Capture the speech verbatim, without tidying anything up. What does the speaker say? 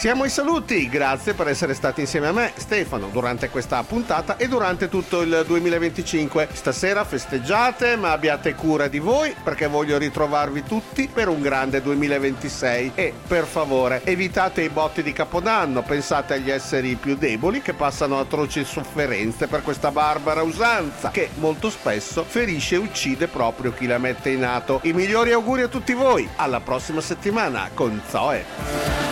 Siamo ai saluti, grazie per essere stati insieme a me, Stefano, durante questa puntata e durante tutto il duemilaventicinque. Stasera festeggiate, ma abbiate cura di voi, perché voglio ritrovarvi tutti per un grande duemilaventisei. E per favore evitate i botti di Capodanno, pensate agli esseri più deboli che passano atroci sofferenze per questa barbara usanza che molto spesso ferisce e uccide proprio chi la mette in atto. I migliori auguri a tutti voi, alla prossima settimana con Zoe.